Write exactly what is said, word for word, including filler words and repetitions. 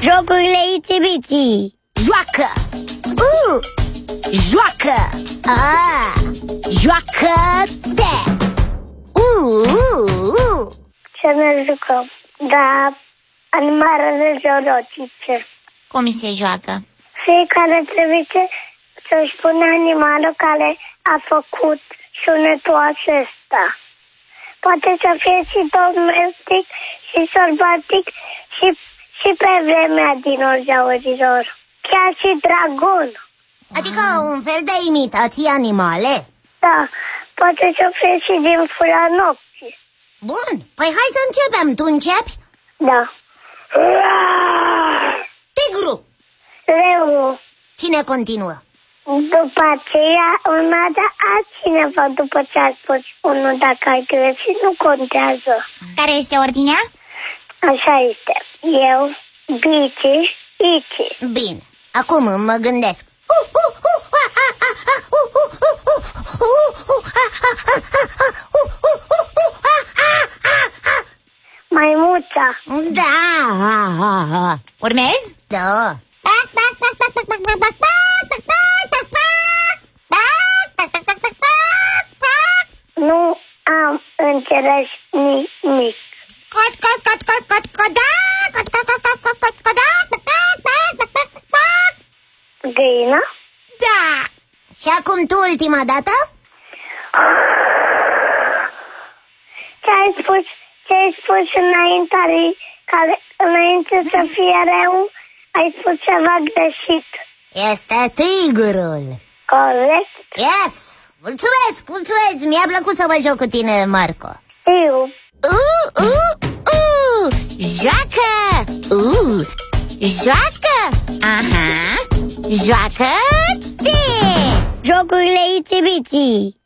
Jocurile Itsy-Bitsy. Joacă! Uh! Joacă! Ah! Joacă-te! Uh! Uh! Uh! Să ne jucăm. Da, animalele zoologice. Cum se joacă? Fiecare trebuie să-și spune animalul care a făcut sunetul acesta. Poate să fie și domestic și sălbatic și, și pe vremea dinozaurilor. Chiar și dragon. Adică un fel de imitații animale? Da, poate să fie și din fura nopții. Bun, păi hai să începem. Tu începi? Da. Tigru! Leu. Cine continuă? După aceea urmează altcineva după ce a spus unul. Dacă ai greșit, nu contează. Care este ordinea? Așa este. Eu, Bici, Ici. Bine, acum mă gândesc. Maimuța. Da. Urmezi? Da. Nu am înțeles nimic. Cot, cot, cot, cot, cot, coda, cot, cot, cot, cot, cot, cot, coda. Găină? Da. Și acum tu ultima dată? Ce ai spus, ce ai spus înainte, care, înainte să fie rău, ai spus ceva greșit. Este tigrul. Corect? Yes. Mulțumesc, mulțumesc. Mi-a plăcut să mă joc cu tine, Marco. Eu. Uh, uh, uh. Joacă. Uh. Joacă. Aha. Joacă-te. Jocurile Itsy-Bitsy.